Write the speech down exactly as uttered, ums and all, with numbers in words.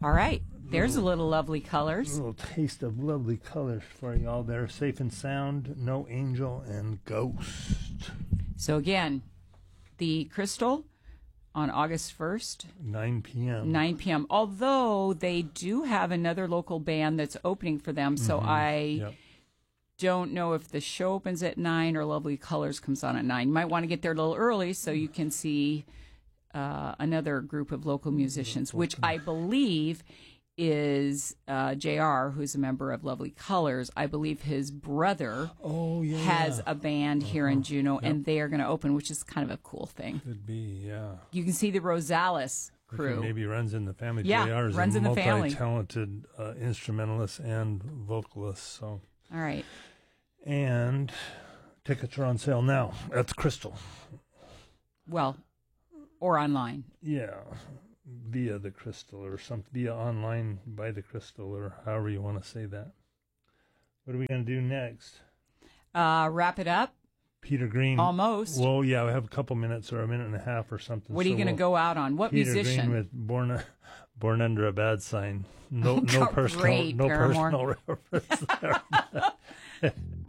All right. There's a little Lovely Colors. A little taste of Lovely Colors for y'all there. Safe and Sound, No Angel, and Ghost. So again, the Crystal on August first. nine p.m. nine p.m. Although they do have another local band that's opening for them. So Mm-hmm. I Yep. don't know if the show opens at nine or Lovely Colors comes on at nine. You might want to get there a little early so you can see uh, another group of local musicians, which I believe is uh, J R, who's a member of Lovely Colors. I believe his brother Oh, yeah. has a band here in Juneau, Yep. and they are going to open, which is kind of a cool thing. Could be, yeah. You can see the Rosales crew. Maybe runs in the family. Yeah, J R is runs a in the family. multi-talented uh, instrumentalist and vocalist. So, All right. and tickets are on sale now. That's Crystal. Well, or online. Yeah, via the Crystal or something, via online by the Crystal or however you want to say that. What are we going to do next? Uh, wrap it up. Peter Green. Almost. Well, yeah, we have a couple minutes or a minute and a half or something. What are you so going to we'll- go out on? What Peter musician? Green with Born, Born Under a Bad Sign. No, no Oh, personal, great, no Paramore. personal reference there.